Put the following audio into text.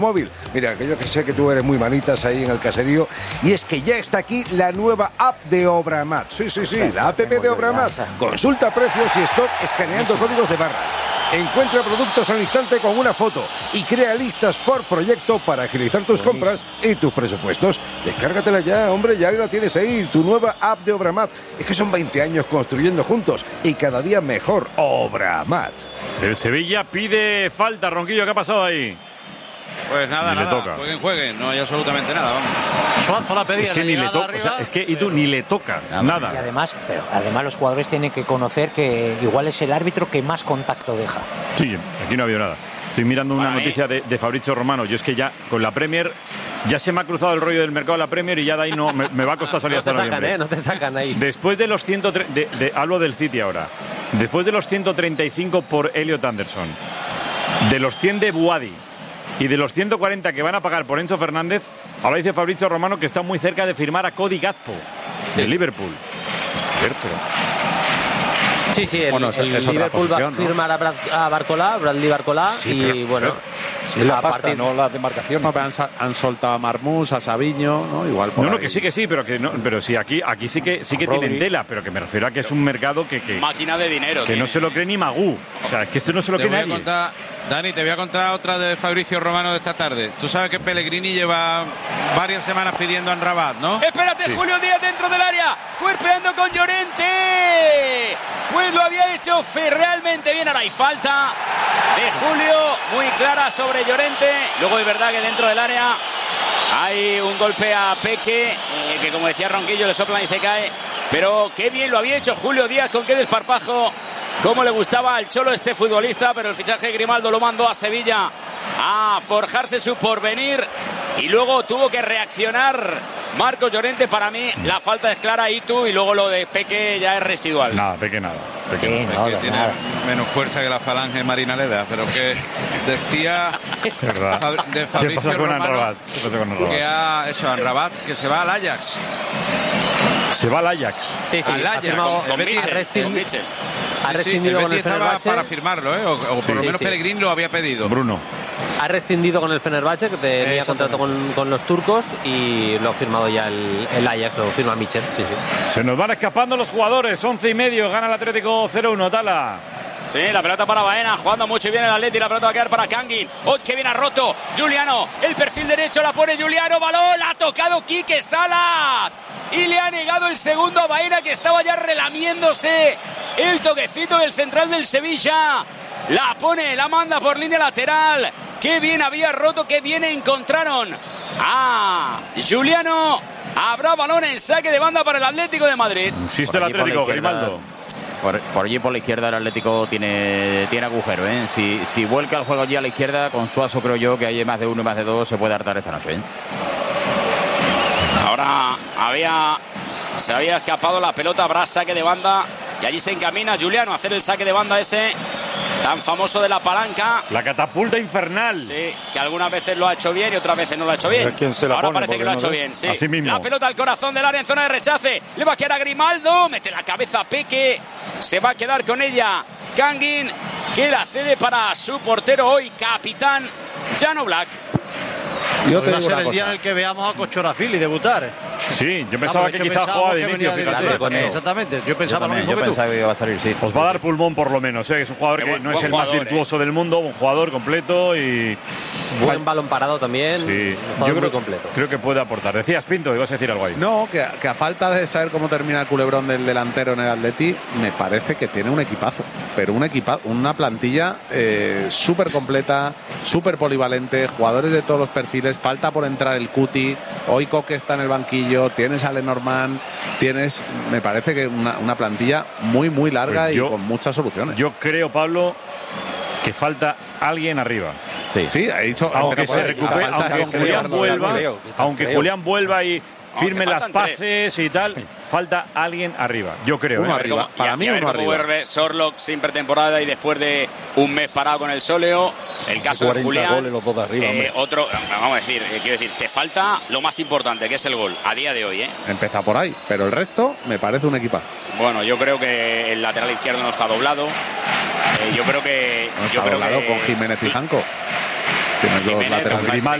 móvil. Mira, que yo que sé que tú eres muy manitas ahí en el caserío, y es que ya está aquí la nueva app de Obramat. Sí, la app de Obramat. Consulta precios y stock escaneando códigos de barras. Encuentra productos al instante con una foto y crea listas por proyecto para agilizar tus compras y tus presupuestos. Descárgatela ya, hombre, ya la tienes ahí, tu nueva app de Obramat. Es que son 20 años construyendo juntos y cada día mejor. Obramat. El Sevilla pide falta, Ronquillo, ¿qué ha pasado ahí? Pues nada, jueguen, no hay absolutamente nada, vamos. Suazo la pedía. Es que ni le toca, o sea, es que Itu ni le toca nada. Y además los jugadores tienen que conocer que igual es el árbitro que más contacto deja. Sí, aquí no ha habido nada. Estoy mirando una noticia de Fabrizio Romano. Yo es que ya con la Premier ya se me ha cruzado el rollo del mercado de la Premier y ya de ahí no me va a costar salir hasta noviembre. No te sacan ahí. Después de los 130, hablo del City ahora. Después de los 135 por Elliot Anderson, de los 100 de Buadi y de los 140 que van a pagar por Enzo Fernández, ahora dice Fabrizio Romano que está muy cerca de firmar a Cody Gakpo de Liverpool. Es cierto. Sí, el Liverpool va a firmar a Bradley Barcolá, y bueno... Es la pasta, no la demarcación. No, han soltado a Marmús, a Sabiño, ¿no? Igual por No, que sí, pero sí, aquí sí que tienen tela, pero que me refiero a que es un mercado que máquina de dinero. Que no se lo cree ni Magú. O sea, es que esto no se lo cree nadie. Dani, te voy a contar otra de Fabrizio Romano de esta tarde. Tú sabes que Pellegrini lleva varias semanas pidiendo a Amrabat, ¿no? Espérate, sí. Julio Díaz dentro del área, cuerpeando con Llorente. Pues lo había hecho realmente bien. Ahora hay falta de Julio, muy clara sobre Llorente. Luego es verdad que dentro del área hay un golpe a Peque, que como decía Ronquillo le soplan y se cae. Pero qué bien lo había hecho Julio Díaz, con qué desparpajo. Cómo le gustaba al Cholo este futbolista, pero el fichaje de Grimaldo lo mandó a Sevilla a forjarse su porvenir y luego tuvo que reaccionar Marcos Llorente. Para mí la falta es clara, Itu, y luego lo de Peque ya es residual. Nada, Peque nada. Peque tiene menos fuerza que la falange Marinaleda, pero que decía de Fabricio Romano que Amrabat, que se va al Ajax. Se va al Ajax. Sí, al Ajax. Con Mitchell. Ha rescindido con el Fenerbahce para firmarlo, o por lo menos Pellegrini lo había pedido. Bruno. Ha rescindido con el Fenerbahce, que tenía contrato con los turcos, y lo ha firmado ya el Ajax, lo firma Mitchell. Sí. Se nos van escapando los jugadores, 11:30, gana el Atlético 0-1, Tala. Sí, la pelota para Baena, jugando mucho bien el Atleti, la pelota va a quedar para Kangin. ¡Oh, que bien ha roto! Giuliano, el perfil derecho, la pone Giuliano, balón, ha tocado Quique Salas y le ha negado el segundo a Baena, que estaba ya relamiéndose el toquecito del central del Sevilla. La pone, la manda por línea lateral. ¡Qué bien había roto, qué bien encontraron! Giuliano, habrá balón en saque de banda para el Atlético de Madrid. Insiste el Atlético, Grimaldo. Por allí por la izquierda el Atlético tiene agujero, ¿eh? Si vuelca el juego allí a la izquierda, con Suazo creo yo que hay más de uno y más de dos se puede hartar esta noche, ¿eh? Ahora se había escapado la pelota, habrá saque de banda y allí se encamina Giuliano a hacer el saque de banda ese tan famoso de la palanca. La catapulta infernal. Sí, que algunas veces lo ha hecho bien y otras veces no lo ha hecho bien. Ahora parece que lo ha hecho bien, sí. Así mismo. La pelota al corazón del área en zona de rechace. Le va a quedar a Grimaldo. Mete la cabeza a Peque. Se va a quedar con ella Kangin, que la cede para su portero hoy, capitán Jan Oblak. Yo te va a ser el día en el que veamos a Kochorafili debutar. Sí, yo pensaba que quizás jugaba de inicio. Exactamente, yo pensaba lo mismo que tú. Pensaba que iba a salir, sí. Os va a dar pulmón por lo menos, ¿eh? Es un jugador que no es el más virtuoso del mundo, un jugador completo y... Buen balón parado también. Sí, yo creo que puede aportar. Decías, Pinto, ibas a decir algo ahí. No, que a falta de saber cómo termina el culebrón del delantero en el Atleti, me parece que tiene un equipazo. Pero una plantilla súper completa, súper polivalente, jugadores de todos los perfiles. Falta por entrar el Cuti, hoy Coque está en el banquillo, tienes a Lenormand, me parece que una plantilla muy muy larga, pues y con muchas soluciones. Yo creo, Pablo, que falta alguien arriba. Sí, ha dicho, aunque se recupere, aunque Julián vuelva y firme las paces y tal, falta alguien arriba, yo creo. Uno arriba. Para mí uno arriba. Vuelve Sorlock sin pretemporada y después de un mes parado con el sóleo. El caso de Julián, goles, los dos de arriba, otro, vamos a decir, quiero decir, te falta lo más importante, que es el gol, a día de hoy, ¿eh? Empieza por ahí, pero el resto me parece un equipazo. Bueno, yo creo que el lateral izquierdo no está doblado. Yo creo que con Jiménez y Janko. Tienes dos laterales.